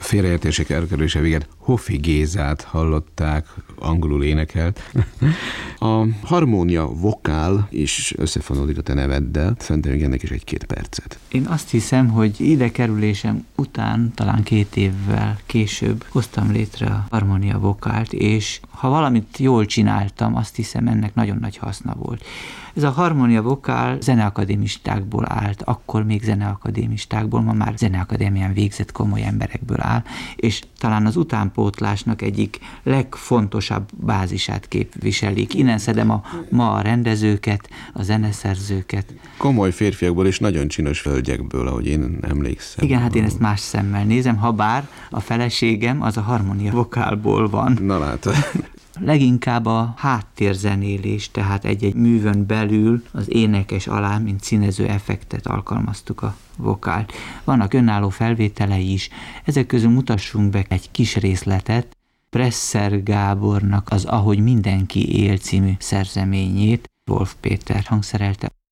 félreértések elkerülése véget Hoffi Gézát hallották, angolul énekelt. A harmónia vokál is összefonódik a te neveddel. Szerintem még ennek is 1-2 percet. Én azt hiszem, hogy ide kerülésem után, talán 2 évvel később hoztam létre a harmónia vokált, és ha valamit jól csináltam, azt hiszem, ennek nagyon nagy haszna volt. Ez a harmónia vokál zeneakadémistákból állt, akkor még zeneakadémistákból, ma már zeneakadémián végzett komoly emberekből áll, és talán az utánpótlásnak egyik legfontosabb bázisát képviselik. Innen szedem ma a rendezőket, a zeneszerzőket. Komoly férfiakból és nagyon csinos hölgyekből, ahogy én emlékszem. Igen, hát én ezt más szemmel nézem, ha bár a feleségem az a harmónia vokálból van. Na látod. Leginkább a háttérzenélés, tehát egy-egy művön belül az énekes alá, mint színező effektet alkalmaztuk a vokált. Vannak önálló felvételei is, ezek közül mutassunk be egy kis részletet. Presser Gábornak az Ahogy mindenki él című szerzeményét Wolf Péter hangszerelte.